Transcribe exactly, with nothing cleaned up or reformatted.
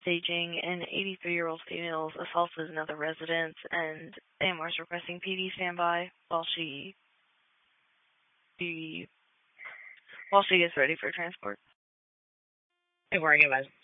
staging an eighty-three-year-old female assaulted another resident, and A M R is requesting P D standby while she, she while she gets ready for transport. And we're going to